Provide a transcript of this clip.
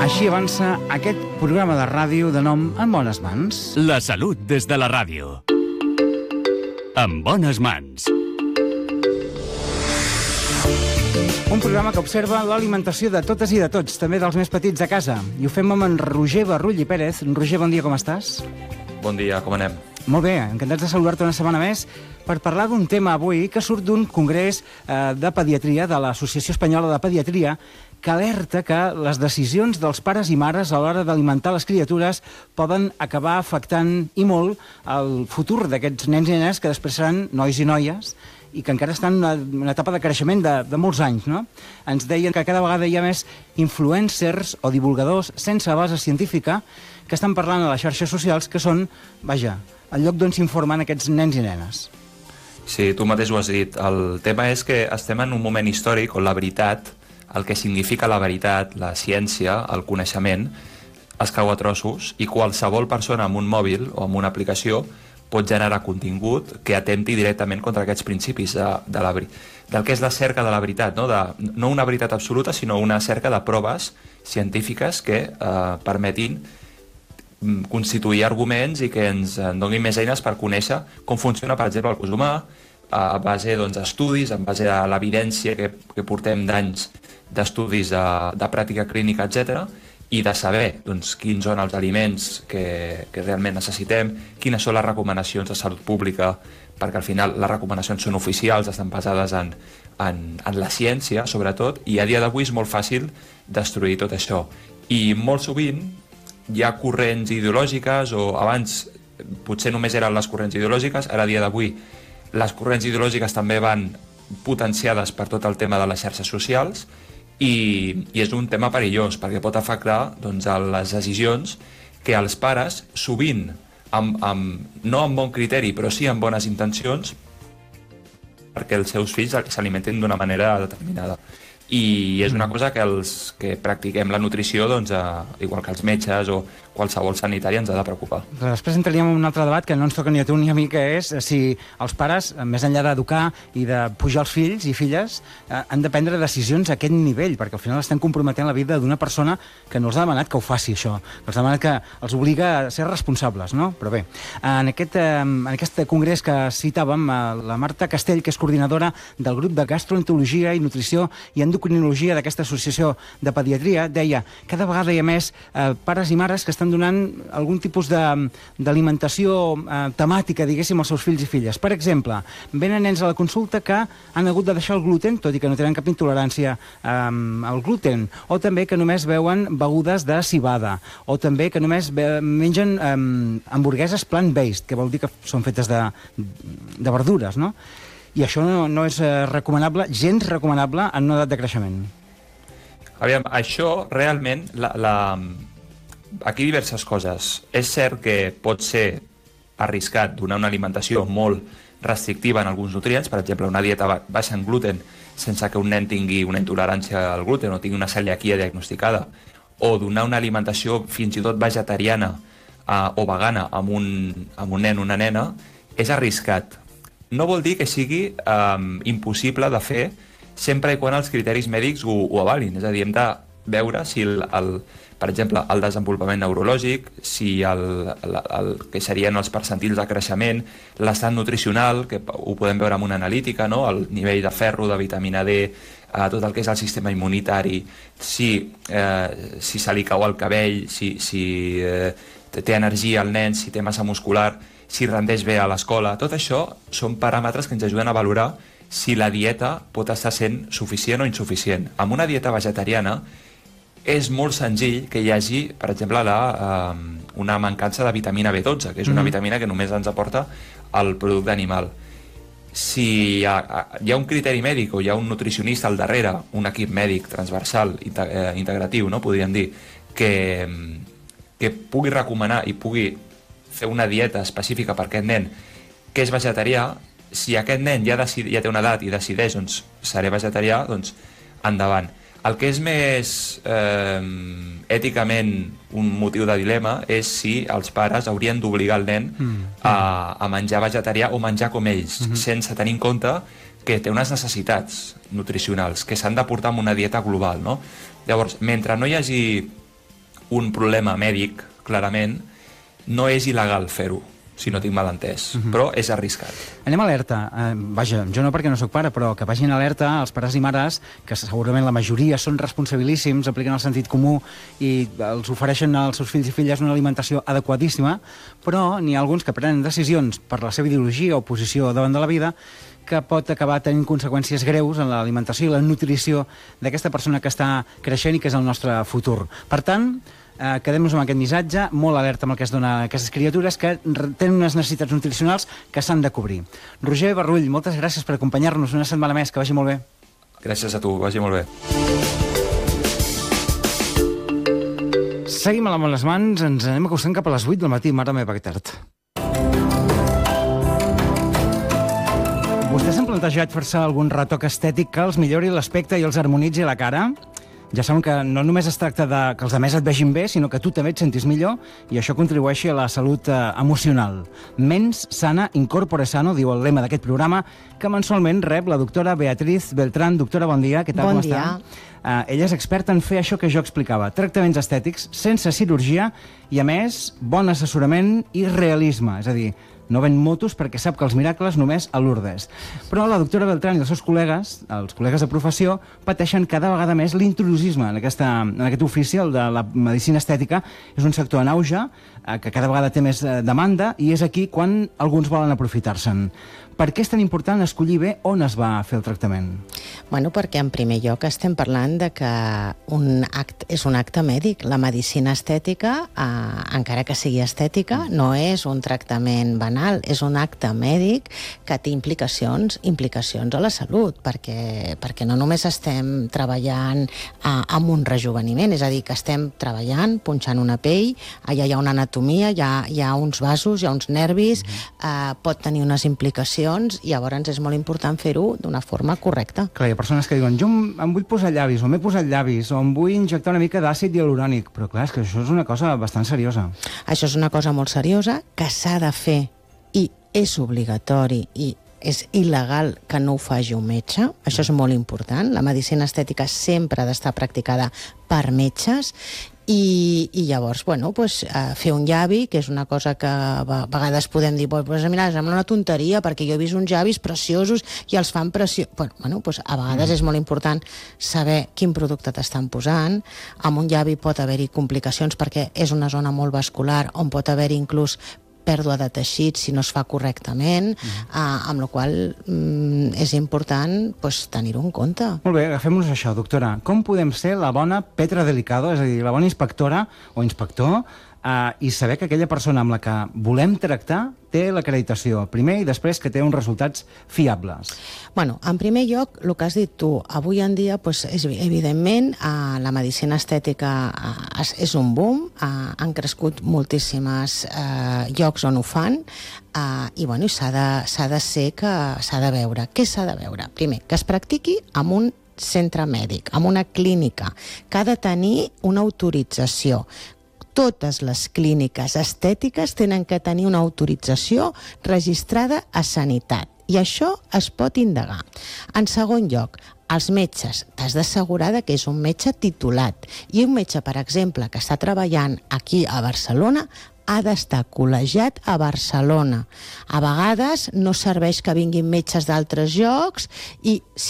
Així avança aquest programa de ràdio de nom En bones mans. La salut des de la ràdio. En bones mans. Un programa que observa l'alimentació de totes i de tots, també dels més petits a casa. I ho fem amb en Roger Barrull i Pérez. Roger, bon dia, com estàs? Bon dia, com anem? Molt bé, encantats de saludar-te una setmana més per parlar d'un tema avui que surt d'un congrés de pediatria, de l'Associació Espanyola de Pediatria, que alerta que les decisions dels pares i mares a l'hora d'alimentar les criatures poden acabar afectant i molt el futur d'aquests nens i nenes que després seran nois i noies i que encara estan en una etapa de creixement de molts anys, no? Ens deien que cada vegada hi ha més influencers o divulgadors sense base científica que estan parlant a les xarxes socials que són, vaja, el lloc d'on s'informen aquests nens i nenes. Sí, tu mateix ho has dit. El tema és que estem en un moment històric on la veritat, el que significa la veritat, la ciència, el coneixement, es cau a trossos i qualsevol persona amb un mòbil o amb una aplicació pot generar contingut que atempti directament contra aquests principis del que és la cerca de la veritat, no una veritat absoluta, sinó una cerca de proves científiques que permetin constituir arguments i que ens donin més eines per conèixer com funciona, per exemple, el cos humà, a base d'estudis, en base a l'evidència que portem d'anys d'estudis de pràctica clínica, etc., i de saber quins són els aliments que realment necessitem, quines són les recomanacions de salut pública, perquè al final les recomanacions són oficials, estan basades en la ciència, sobretot, i a dia d'avui és molt fàcil destruir tot això. I molt sovint hi ha corrents ideològiques, o abans potser només eren les corrents ideològiques, ara a dia d'avui les corrents ideològiques també van potenciades per tot el tema de les xarxes socials, i és un tema perillós perquè pot afectar les decisions que els pares, sovint no amb bon criteri però sí amb bones intencions, perquè els seus fills s'alimenten d'una manera determinada. I és una cosa que els que practiquem la nutrició, igual que els metges o qualsevol sanitari, ens ha de preocupar. Però després entraríem en un altre debat que no ens toca ni a tu ni a mi, que és si els pares, més enllà d'educar i de pujar els fills i filles, han de prendre decisions a aquest nivell, perquè al final estan comprometent la vida d'una persona que no els ha demanat que ho faci, això, que els ha demanat que els obliga a ser responsables, no? Però bé, en aquest congrés que citàvem, la Marta Castell, que és coordinadora del grup de gastroenterologia i nutrició i endocrinologia d'aquesta associació de pediatria, deia que cada vegada hi ha més pares i mares que estan donant algun tipus d'alimentació temàtica, diguéssim, als seus fills i filles. Per exemple, venen nens a la consulta que han hagut de deixar el gluten, tot i que no tenen cap intolerància al gluten, o també que només beuen begudes de civada, o també que només mengen hamburgueses plant-based, que vol dir que són fetes de verdures, no? I això no és recomanable, gens recomanable en una edat de creixement. Aviam, això realment, aquí diverses coses. És cert que pot ser arriscat donar una alimentació molt restrictiva en alguns nutrients, per exemple, una dieta baixa en gluten sense que un nen tingui una intolerància al gluten o tingui una celiaquia diagnosticada, o donar una alimentació fins i tot vegetariana o vegana amb un nen o una nena, és arriscat. No vol dir que sigui impossible de fer sempre i quan els criteris mèdics ho avalin. És a dir, hem de veure si, per exemple, el desenvolupament neurològic, si el que serien els percentils de creixement, l'estat nutricional, que ho podem veure amb una analítica, no? El nivell de ferro, de vitamina D, tot el que és el sistema immunitari, si se li cau el cabell, si té energia el nen, si té massa muscular, si rendeix bé a l'escola. Tot això són paràmetres que ens ajuden a valorar si la dieta pot estar sent suficient o insuficient. Amb una dieta vegetariana és molt senzill que hi hagi, per exemple, una mancança de vitamina B12, que és una vitamina que només ens aporta el producte animal. Si hi ha un criteri mèdic o hi ha un nutricionista al darrere, un equip mèdic transversal, integratiu, no? Podríem dir, que pugui recomanar i pugui fer una dieta específica per aquest nen que és vegetarià, si aquest nen ja té una edat i decideix seré vegetarià, endavant. El que és més èticament un motiu de dilema és si els pares haurien d'obligar el nen a menjar vegetarià o menjar com ells, sense tenir en compte que té unes necessitats nutricionals que s'han de portar amb una dieta global, no? Llavors, mentre no hi hagi un problema mèdic, clarament, no és il·legal fer-ho, si no tinc mal entès, però és arriscat. Anem alerta. Vaja, jo no perquè no sóc pare, però que vagin alerta als pares i mares, que segurament la majoria són responsabilíssims, apliquen el sentit comú i els ofereixen als seus fills i filles una alimentació adequadíssima, però n'hi ha alguns que prenen decisions per la seva ideologia o posició davant de la vida que pot acabar tenint conseqüències greus en l'alimentació i la nutrició d'aquesta persona que està creixent i que és el nostre futur. Per tant, quedem-nos amb aquest missatge, molt alerta amb el que es dona a aquestes criatures que tenen unes necessitats nutricionals que s'han de cobrir. Roger Barrull, moltes gràcies per acompanyar-nos una setmana més, que vagi molt bé. Gràcies a tu, vagi molt bé. Seguim amb les mans, ens anem acostant cap a les 8 del matí, mare meva, que tard. Vostès han plantejat fer-se algun retoc estètic que els millori l'aspecte i els harmonitzi la cara? Ja saben que no només es tracta de que els altres et vegin bé, sinó que tu també et sentis millor i això contribueixi a la salut emocional. Mens sana, incorpore sano, diu el lema d'aquest programa, que mensualment rep la doctora Beatriz Beltrán. Doctora, bon dia, què tal, com està? Ella és experta en fer això que jo explicava, tractaments estètics sense cirurgia i, a més, bon assessorament i realisme, és a dir, no ven motos perquè sap que els miracles només a Lourdes. Però la doctora Beltrán i els seus col·legues, els col·legues de professió, pateixen cada vegada més l'intrusisme en aquest ofici, el de la medicina estètica. És un sector en auge, que cada vegada té més demanda, i és aquí quan alguns volen aprofitar-se'n. Per què és tan important escollir bé on es va fer el tractament? Bueno, perquè en primer lloc estem parlant de que és un acte mèdic. La medicina estètica, encara que sigui estètica, no és un tractament banal, és un acte mèdic que té implicacions a la salut, perquè no només estem treballant amb un rejuveniment, és a dir, que estem treballant, punxant una pell, allà hi ha una anatomia, hi ha uns vasos, hi ha uns nervis, pot tenir unes implicacions, i llavors és molt important fer-ho d'una forma correcta. Clar, hi ha persones que diuen, jo em vull posar llavis, o m'he posat llavis, o em vull injectar una mica d'àcid hialurònic, però clar, és que això és una cosa bastant seriosa. Això és una cosa molt seriosa, que s'ha de fer, i és obligatori, i és il·legal que no ho faci un metge. Això és molt important. La medicina estètica sempre ha d'estar practicada per metges, i llavors, bueno, fer un llavi, que és una cosa que a vegades podem dir, mira, sembla una tonteria, perquè jo he vist uns llavis preciosos i els fan preciosos. Bueno, a vegades és molt important saber quin producte t'estan posant. Amb un llavi pot haver-hi complicacions perquè és una zona molt vascular on pot haver-hi inclús pèrdua de teixit si no es fa correctament, amb la qual és important tenir-ho en compte. Molt bé, agafem-nos això, doctora. Com podem ser la bona Petra Delicado, és a dir, la bona inspectora o inspector, i saber que aquella persona amb la que volem tractar té l'acreditació, primer, i després que té uns resultats fiables? Bueno, en primer lloc, el que has dit tu, avui en dia, evidentment, la medicina estètica és un boom, han crescut moltíssims llocs on ho fan, i s'ha de veure. Què s'ha de veure? Primer, que es practiqui amb un centre mèdic, amb una clínica, que ha de tenir una autorització. Totes les clíniques estètiques tenen que tenir una autorització registrada a Sanitat, i això es pot indagar. En segon lloc, els metges, t'has d'assegurar que és un metge titulat, i un metge, per exemple, que està treballant aquí a Barcelona, ha d'estar col·legiat a Barcelona. A vegades no serveix que vinguin metges d'altres llocs, i